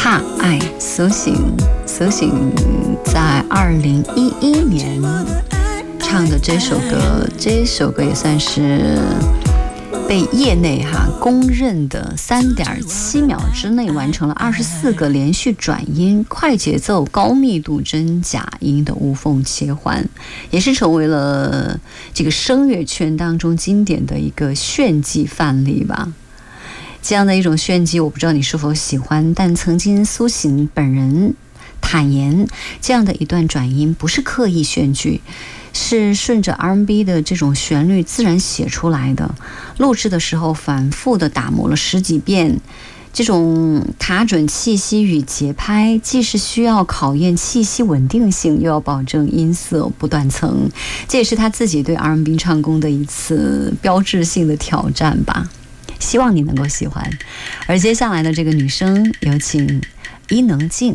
怕爱苏醒在2011年唱的这首歌也算是被业内公认的3.7秒之内完成了24个连续转音、快节奏、高密度真假音的无缝切换，也是成为了这个声乐圈当中经典的一个炫技范例吧。这样的一种炫技，我不知道你是否喜欢，但曾经苏醒本人坦言，这样的一段转音不是刻意炫技，是顺着 R&B 的这种旋律自然写出来的。录制的时候反复的打磨了10几遍，这种卡准气息与节拍，既是需要考验气息稳定性，又要保证音色不断层，这也是他自己对 R&B 唱功的一次标志性的挑战吧。希望你能够喜欢。而接下来的这个女生，有请伊能静。